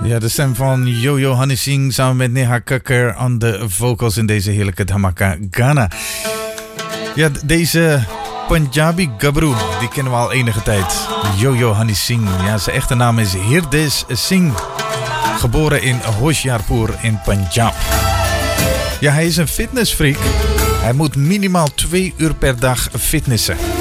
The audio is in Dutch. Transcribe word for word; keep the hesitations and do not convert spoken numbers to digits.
Ja, de stem van Yo-Yo Honey Singh samen met Neha Kakkar aan de vocals in deze heerlijke Dhamaka Gana. Ja, deze Punjabi Gabru, die kennen we al enige tijd. Yo-Yo Honey Singh. Ja, zijn echte naam is Hirdesh Singh. Geboren in Hoshiarpur in Punjab. Ja, hij is een fitnessfreak. Hij moet minimaal twee uur per dag fitnessen.